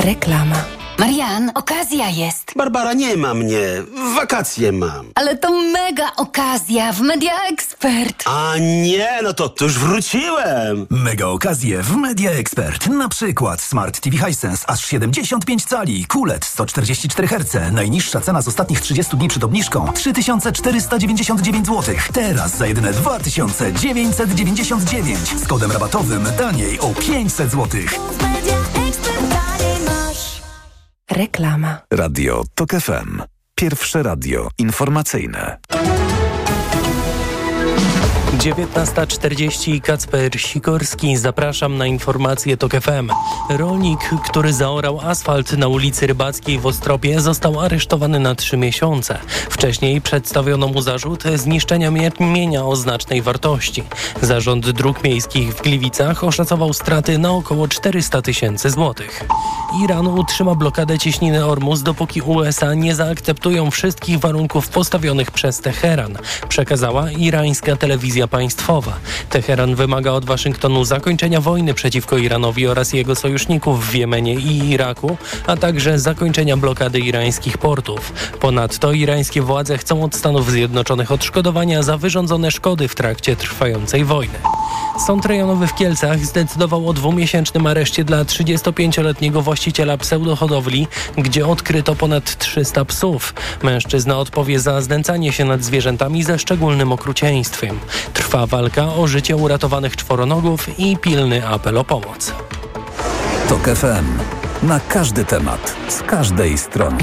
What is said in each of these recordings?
Reklama. Marian, okazja jest. Barbara, nie ma mnie. Wakacje mam. Ale to mega okazja w Media Expert. A nie, no to już wróciłem. Mega okazje w Media Expert. Na przykład Smart TV Hisense aż 75 cali, QLED 144 Hz. Najniższa cena z ostatnich 30 dni przed obniżką 3499 zł. Teraz za jedyne 2999. Z kodem rabatowym taniej o 500 zł. Reklama. Radio TOK FM. Pierwsze radio informacyjne. 19:40. Kacper Sikorski. Zapraszam na informacje TOK FM. Rolnik, który zaorał asfalt na ulicy Rybackiej w Ostropie, został aresztowany na 3 miesiące. Wcześniej przedstawiono mu zarzut zniszczenia mienia o znacznej wartości. Zarząd Dróg Miejskich w Gliwicach oszacował straty na około 400 tysięcy złotych. Iran utrzyma blokadę cieśniny Ormus, dopóki USA nie zaakceptują wszystkich warunków postawionych przez Teheran, przekazała irańska telewizja państwowa. Teheran wymaga od Waszyngtonu zakończenia wojny przeciwko Iranowi oraz jego sojuszników w Jemenie i Iraku, a także zakończenia blokady irańskich portów. Ponadto irańskie władze chcą od Stanów Zjednoczonych odszkodowania za wyrządzone szkody w trakcie trwającej wojny. Sąd rejonowy w Kielcach zdecydował o 2-miesięcznym areszcie dla 35-letniego właściciela pseudohodowli, gdzie odkryto ponad 300 psów. Mężczyzna odpowie za znęcanie się nad zwierzętami ze szczególnym okrucieństwem. Trwa walka o życie uratowanych czworonogów i pilny apel o pomoc. TOK FM. Na każdy temat, z każdej strony.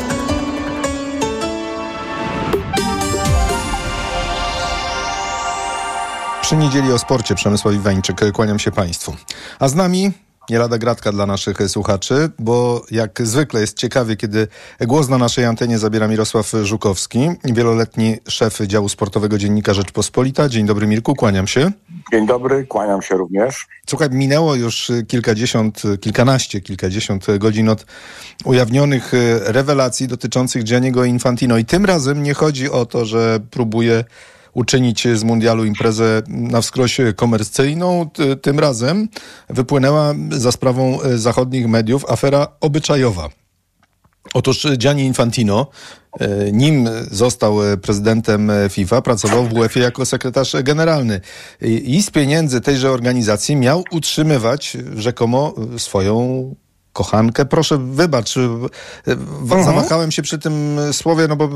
Przy niedzieli o sporcie Przemysław Iwańczyk, kłaniam się Państwu. A z nami nie lada gratka dla naszych słuchaczy, bo jak zwykle jest ciekawie, kiedy głos na naszej antenie zabiera Mirosław Żukowski, wieloletni szef działu sportowego Dziennika Rzeczpospolita. Dzień dobry, Mirku, kłaniam się. Dzień dobry, kłaniam się również. Słuchaj, minęło już kilkadziesiąt godzin od ujawnionych rewelacji dotyczących Gianniego Infantino i tym razem nie chodzi o to, że próbuje uczynić z mundialu imprezę na wskroś komercyjną. Tym razem wypłynęła za sprawą zachodnich mediów afera obyczajowa. Otóż Gianni Infantino, nim został prezydentem FIFA, pracował w UEFA jako sekretarz generalny i z pieniędzy tejże organizacji miał utrzymywać rzekomo swoją kochankę. Proszę, wybacz, zamachałem się przy tym słowie, no bo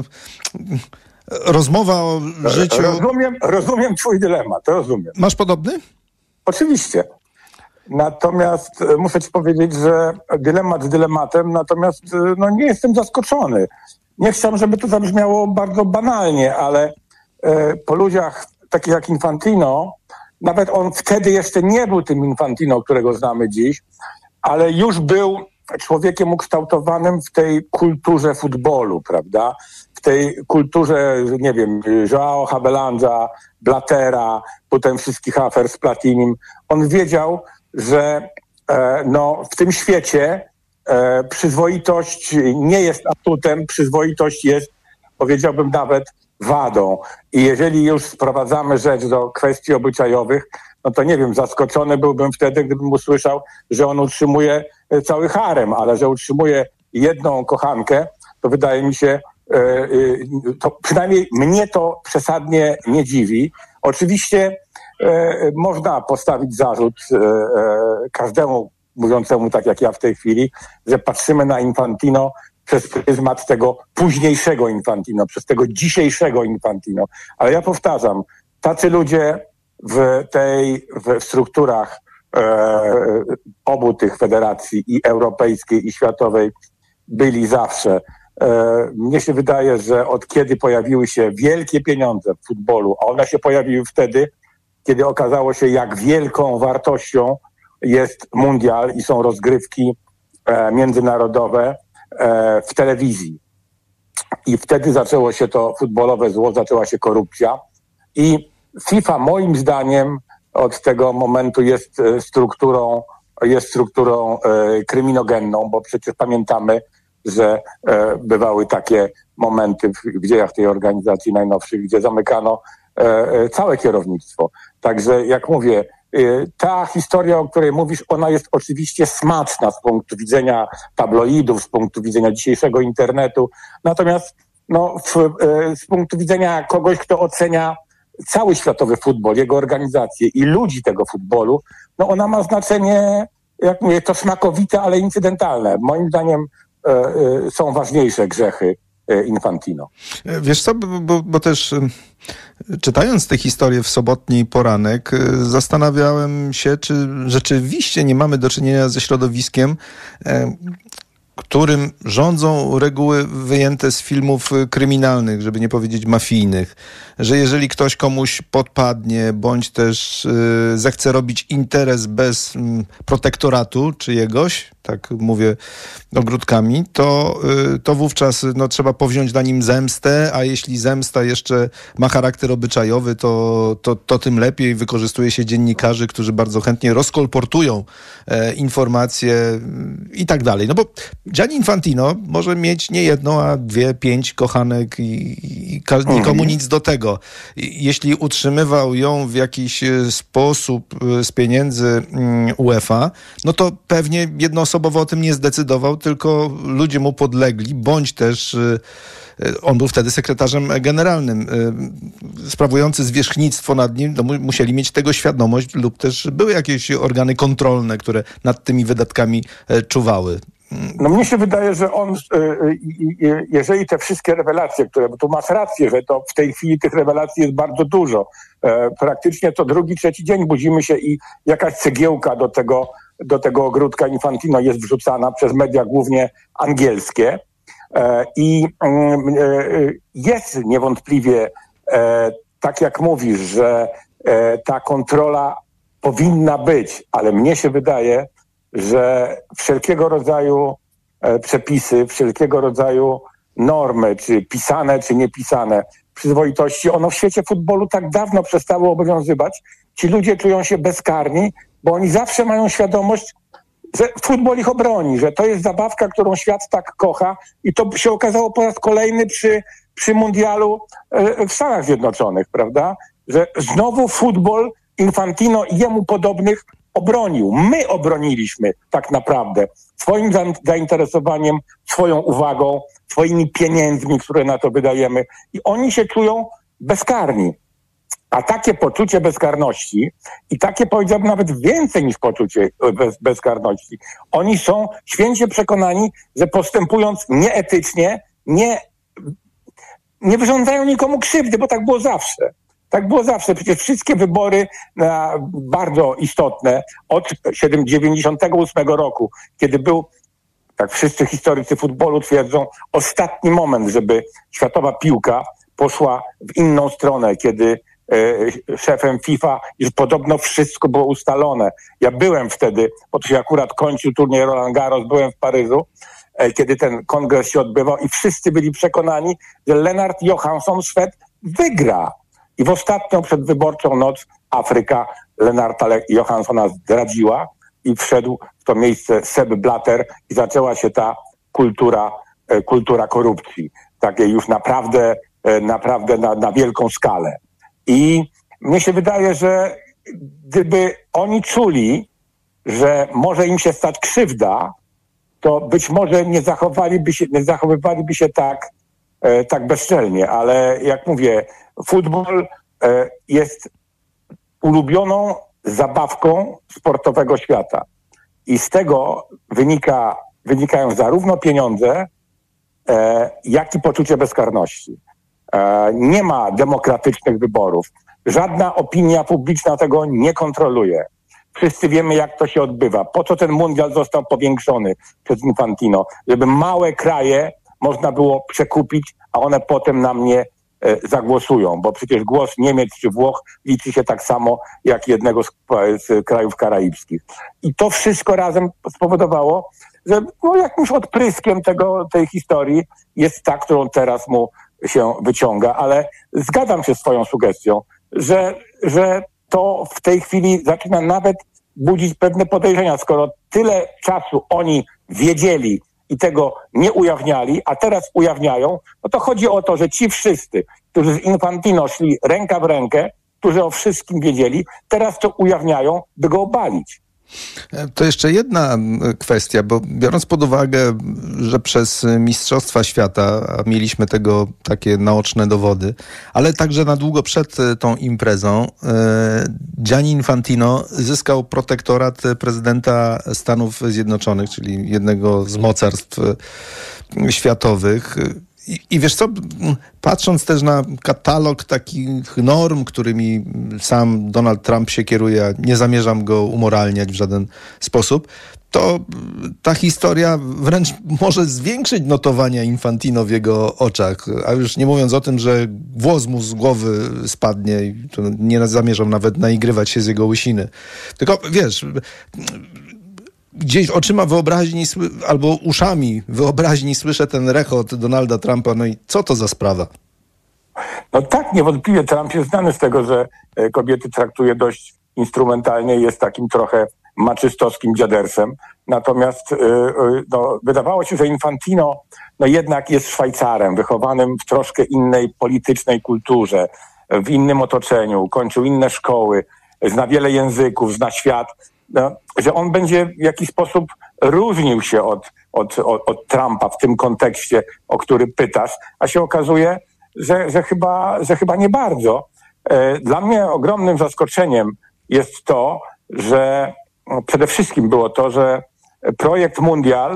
rozmowa o życiu... Rozumiem twój dylemat, rozumiem. Masz podobny? Oczywiście. Natomiast muszę ci powiedzieć, że dylemat z dylematem, natomiast nie jestem zaskoczony. Nie chciałbym, żeby to zabrzmiało bardzo banalnie, ale po ludziach takich jak Infantino, nawet on wtedy jeszcze nie był tym Infantino, którego znamy dziś, ale już był człowiekiem ukształtowanym w tej kulturze futbolu, prawda? W tej kulturze, nie wiem, João Havelange'a, Blattera, potem wszystkich afer z Platinim. On wiedział, że w tym świecie przyzwoitość nie jest atutem, przyzwoitość jest, powiedziałbym, nawet wadą. I jeżeli już sprowadzamy rzecz do kwestii obyczajowych, no to nie wiem, zaskoczony byłbym wtedy, gdybym usłyszał, że on utrzymuje cały harem, ale że utrzymuje jedną kochankę, to wydaje mi się, to przynajmniej mnie to przesadnie nie dziwi. Oczywiście można postawić zarzut każdemu mówiącemu tak jak ja w tej chwili, że patrzymy na Infantino przez pryzmat tego późniejszego Infantino, przez tego dzisiejszego Infantino. Ale ja powtarzam, tacy ludzie w strukturach obu tych federacji, i europejskiej, i światowej, byli zawsze. Mnie się wydaje, że od kiedy pojawiły się wielkie pieniądze w futbolu, a one się pojawiły wtedy, kiedy okazało się, jak wielką wartością jest mundial i są rozgrywki międzynarodowe w telewizji. I wtedy zaczęło się to futbolowe zło, zaczęła się korupcja. I FIFA moim zdaniem od tego momentu jest strukturą kryminogenną, bo przecież pamiętamy, że bywały takie momenty w dziejach tej organizacji najnowszych, gdzie zamykano całe kierownictwo. Także jak mówię, Ta historia, o której mówisz, ona jest oczywiście smaczna z punktu widzenia tabloidów, z punktu widzenia dzisiejszego internetu. Natomiast z punktu widzenia kogoś, kto ocenia cały światowy futbol, jego organizację i ludzi tego futbolu, ona ma znaczenie, jak mówię, to smakowite, ale incydentalne. Moim zdaniem są ważniejsze grzechy Infantino. Wiesz co, bo też czytając tę historię w sobotni poranek, zastanawiałem się, czy rzeczywiście nie mamy do czynienia ze środowiskiem, którym rządzą reguły wyjęte z filmów kryminalnych, żeby nie powiedzieć mafijnych, że jeżeli ktoś komuś podpadnie, bądź też zechce robić interes bez protektoratu czyjegoś, tak mówię ogródkami, to wówczas trzeba powziąć na nim zemstę, a jeśli zemsta jeszcze ma charakter obyczajowy, to tym lepiej. Wykorzystuje się dziennikarzy, którzy bardzo chętnie rozkolportują informacje i tak dalej. No bo Gianni Infantino może mieć nie jedną, a 2, 5 kochanek i nikomu nic do tego. Jeśli utrzymywał ją w jakiś sposób z pieniędzy UEFA, to pewnie jednoosobowo o tym nie zdecydował, tylko ludzie mu podlegli, bądź też on był wtedy sekretarzem generalnym. Sprawujący zwierzchnictwo nad nim, musieli mieć tego świadomość, lub też były jakieś organy kontrolne, które nad tymi wydatkami czuwały. Mnie się wydaje, że on, jeżeli te wszystkie rewelacje, które, bo tu masz rację, że to w tej chwili tych rewelacji jest bardzo dużo. Praktycznie to drugi, trzeci dzień budzimy się i jakaś cegiełka do tego ogródka Infantino jest wrzucana przez media głównie angielskie. I jest niewątpliwie, tak jak mówisz, że ta kontrola powinna być, ale mnie się wydaje, że wszelkiego rodzaju przepisy, wszelkiego rodzaju normy, czy pisane, czy niepisane, przyzwoitości, one w świecie futbolu tak dawno przestały obowiązywać. Ci ludzie czują się bezkarni, bo oni zawsze mają świadomość, że futbol ich obroni, że to jest zabawka, którą świat tak kocha, i to się okazało po raz kolejny przy mundialu w Stanach Zjednoczonych, prawda? Że znowu futbol Infantino i jemu podobnych obronił. My obroniliśmy tak naprawdę swoim zainteresowaniem, swoją uwagą, swoimi pieniędzmi, które na to wydajemy, i oni się czują bezkarni. A takie poczucie bezkarności i takie, powiedziałbym, nawet więcej niż poczucie bezkarności, oni są święcie przekonani, że postępując nieetycznie, nie wyrządzają nikomu krzywdy, bo tak było zawsze. Tak było zawsze. Przecież wszystkie wybory bardzo istotne od 1998 roku, kiedy był, tak wszyscy historycy futbolu twierdzą, ostatni moment, żeby światowa piłka poszła w inną stronę, kiedy szefem FIFA już podobno wszystko było ustalone. Ja byłem wtedy, bo to się akurat kończył turniej Roland Garros, byłem w Paryżu, kiedy ten kongres się odbywał, i wszyscy byli przekonani, że Lennart Johansson, Szwed, wygra. I w ostatnią przedwyborczą noc Afryka Lennarta Johanssona zdradziła i wszedł w to miejsce Sepp Blatter i zaczęła się ta kultura korupcji. Takiej już naprawdę na wielką skalę. I mnie się wydaje, że gdyby oni czuli, że może im się stać krzywda, to być może nie zachowywaliby się tak bezczelnie. Ale jak mówię, futbol jest ulubioną zabawką sportowego świata. I z tego wynikają zarówno pieniądze, jak i poczucie bezkarności. Nie ma demokratycznych wyborów. Żadna opinia publiczna tego nie kontroluje. Wszyscy wiemy, jak to się odbywa. Po co ten mundial został powiększony przez Infantino? Żeby małe kraje można było przekupić, a one potem na mnie zagłosują, bo przecież głos Niemiec czy Włoch liczy się tak samo jak jednego z krajów karaibskich. I to wszystko razem spowodowało, że jakimś odpryskiem tej historii jest ta, którą teraz mu się wyciąga, ale zgadzam się z twoją sugestią, że to w tej chwili zaczyna nawet budzić pewne podejrzenia, skoro tyle czasu oni wiedzieli i tego nie ujawniali, a teraz ujawniają, no to chodzi o to, że ci wszyscy, którzy z Infantino szli ręka w rękę, którzy o wszystkim wiedzieli, teraz to ujawniają, by go obalić. To jeszcze jedna kwestia, bo biorąc pod uwagę, że przez Mistrzostwa Świata, a mieliśmy tego takie naoczne dowody, ale także na długo przed tą imprezą, Gianni Infantino zyskał protektorat prezydenta Stanów Zjednoczonych, czyli jednego z mocarstw światowych. I wiesz co, patrząc też na katalog takich norm, którymi sam Donald Trump się kieruje, nie zamierzam go umoralniać w żaden sposób, to ta historia wręcz może zwiększyć notowania Infantino w jego oczach. A już nie mówiąc o tym, że włos mu z głowy spadnie i to nie zamierzam nawet naigrywać się z jego łysiny. Tylko wiesz, gdzieś oczyma wyobraźni albo uszami wyobraźni słyszę ten rechot Donalda Trumpa. No i co to za sprawa? No tak, niewątpliwie Trump jest znany z tego, że kobiety traktuje dość instrumentalnie i jest takim trochę maczystowskim dziadersem. Natomiast wydawało się, że Infantino jednak jest Szwajcarem, wychowanym w troszkę innej politycznej kulturze, w innym otoczeniu, kończył inne szkoły, zna wiele języków, zna świat. Że on będzie w jakiś sposób różnił się od Trumpa w tym kontekście, o który pytasz, a się okazuje, że chyba nie bardzo. Dla mnie ogromnym zaskoczeniem jest to, że przede wszystkim było to, że projekt Mundial,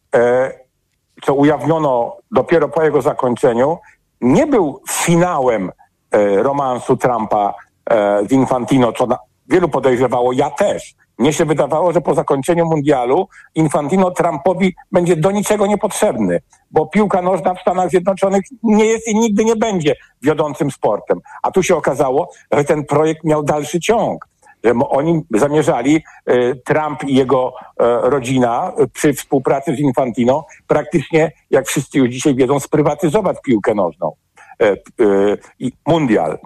co ujawniono dopiero po jego zakończeniu, nie był finałem romansu Trumpa z Infantino, co wielu podejrzewało, ja też. Mnie się wydawało, że po zakończeniu mundialu Infantino Trumpowi będzie do niczego niepotrzebny, bo piłka nożna w Stanach Zjednoczonych nie jest i nigdy nie będzie wiodącym sportem. A tu się okazało, że ten projekt miał dalszy ciąg. Że oni zamierzali, Trump i jego rodzina przy współpracy z Infantino praktycznie, jak wszyscy już dzisiaj wiedzą, sprywatyzować piłkę nożną i mundial.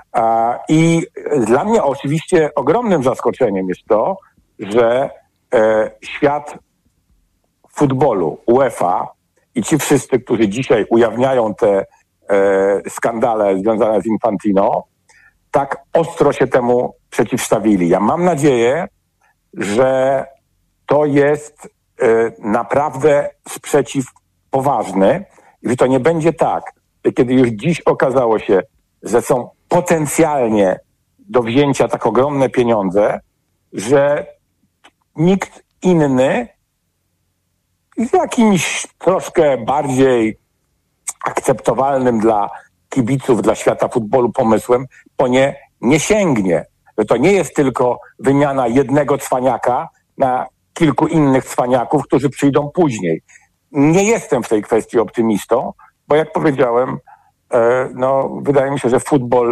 I dla mnie oczywiście ogromnym zaskoczeniem jest to, że świat futbolu, UEFA i ci wszyscy, którzy dzisiaj ujawniają te skandale związane z Infantino, tak ostro się temu przeciwstawili. Ja mam nadzieję, że to jest naprawdę sprzeciw poważny i że to nie będzie tak, że kiedy już dziś okazało się, że są potencjalnie do wzięcia tak ogromne pieniądze, że nikt inny z jakimś troszkę bardziej akceptowalnym dla kibiców, dla świata futbolu pomysłem po nie sięgnie. Że to nie jest tylko wymiana jednego cwaniaka na kilku innych cwaniaków, którzy przyjdą później. Nie jestem w tej kwestii optymistą, bo jak powiedziałem, wydaje mi się, że futbol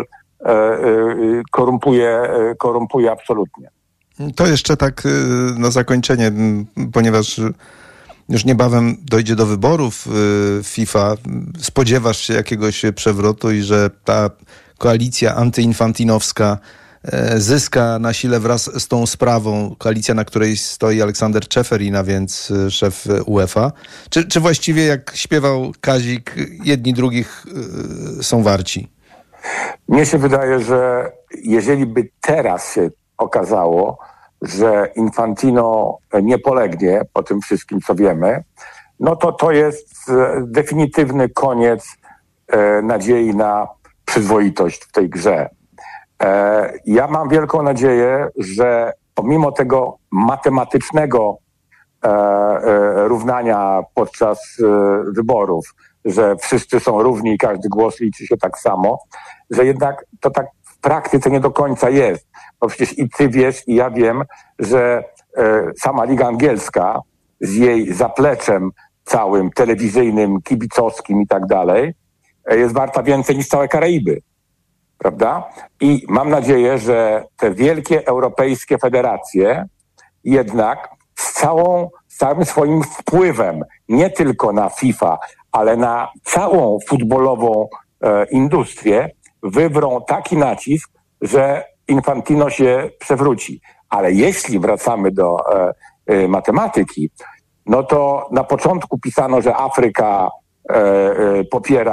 korumpuje absolutnie. To jeszcze tak na zakończenie, ponieważ już niebawem dojdzie do wyborów FIFA. Spodziewasz się jakiegoś przewrotu i że ta koalicja antyinfantinowska zyska na sile wraz z tą sprawą, koalicja, na której stoi Aleksander Czeferina, więc szef UEFA. Czy właściwie, jak śpiewał Kazik, jedni drugich są warci? Mnie się wydaje, że jeżeli by teraz się okazało, że Infantino nie polegnie po tym wszystkim, co wiemy, no to jest definitywny koniec nadziei na przyzwoitość w tej grze. Ja mam wielką nadzieję, że pomimo tego matematycznego równania podczas wyborów, że wszyscy są równi i każdy głos liczy się tak samo, że jednak to tak w praktyce nie do końca jest. Bo przecież i ty wiesz, i ja wiem, że sama Liga Angielska z jej zapleczem całym telewizyjnym, kibicowskim i tak dalej jest warta więcej niż całe Karaiby. Prawda? I mam nadzieję, że te wielkie europejskie federacje jednak z całym swoim wpływem, nie tylko na FIFA, ale na całą futbolową industrię, wywrą taki nacisk, że Infantino się przewróci. Ale jeśli wracamy do matematyki, no to na początku pisano, że Afryka popiera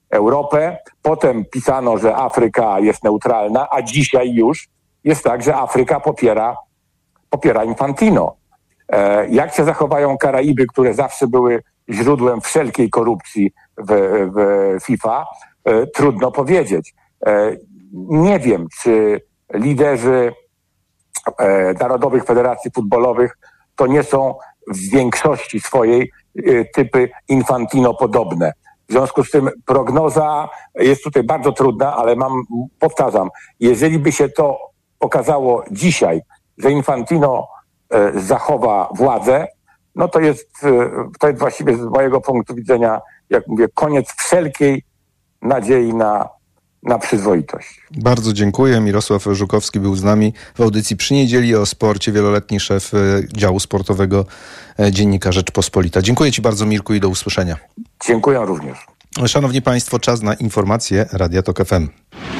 Europę, potem pisano, że Afryka jest neutralna, a dzisiaj już jest tak, że Afryka popiera Infantino. Jak się zachowają Karaiby, które zawsze były źródłem wszelkiej korupcji w FIFA, trudno powiedzieć. Nie wiem, czy liderzy narodowych federacji futbolowych to nie są w większości swojej typy Infantino podobne. W związku z tym prognoza jest tutaj bardzo trudna, ale powtarzam, jeżeli by się to okazało dzisiaj, że Infantino zachowa władzę, no to jest właściwie z mojego punktu widzenia, jak mówię, koniec wszelkiej nadziei na przyzwoitość. Bardzo dziękuję. Mirosław Żukowski był z nami w audycji Przy Niedzieli o sporcie, wieloletni szef działu sportowego Dziennika Rzeczpospolita. Dziękuję Ci bardzo, Mirku, i do usłyszenia. Dziękuję również. Szanowni Państwo, czas na informacje Radia Tok FM.